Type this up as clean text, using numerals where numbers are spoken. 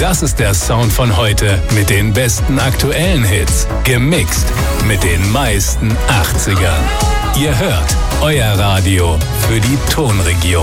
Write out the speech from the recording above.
Das ist der Sound von heute mit den besten aktuellen Hits. Gemixt mit den meisten 80ern. Ihr hört euer Radio für die Tonregion.